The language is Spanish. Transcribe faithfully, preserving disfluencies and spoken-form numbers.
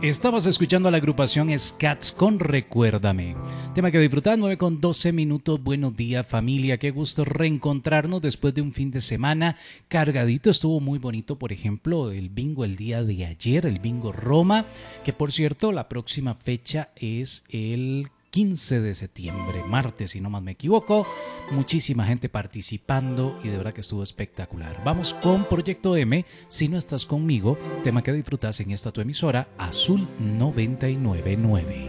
Estabas escuchando a la agrupación Scats con Recuérdame. Tema que disfrutar, nueve con doce minutos. Buenos días, familia. Qué gusto reencontrarnos después de un fin de semana cargadito. Estuvo muy bonito, por ejemplo, el bingo el día de ayer, el bingo Roma, que por cierto, la próxima fecha es el quince de septiembre, martes, si no más me equivoco. Muchísima gente participando y de verdad que estuvo espectacular. Vamos con Proyecto M, Si no estás conmigo, tema que disfrutas en esta tu emisora Azul noventa y nueve punto nueve.